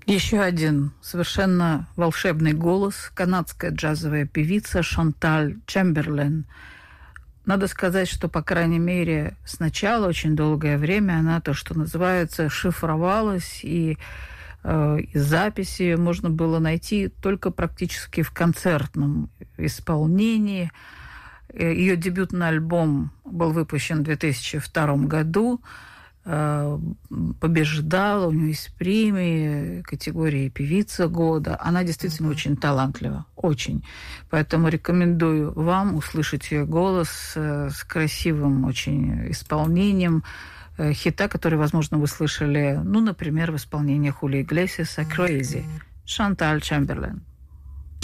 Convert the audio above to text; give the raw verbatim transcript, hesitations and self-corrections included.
Еще один совершенно волшебный голос, канадская джазовая певица Шанталь Чемберлен. Надо сказать, что, по крайней мере, сначала очень долгое время она, то, что называется, шифровалась, и э, из записи можно было найти только практически в концертном исполнении. Ее дебютный альбом был выпущен в две тысячи втором году, побеждала, у нее есть премии категории «Певица года». Она действительно mm-hmm. очень талантлива, очень. Поэтому рекомендую вам услышать ее голос с красивым очень исполнением хита, который, возможно, вы слышали, ну, например, в исполнении Хулио Иглесиаса «Crazy». Шанталь Чемберлен.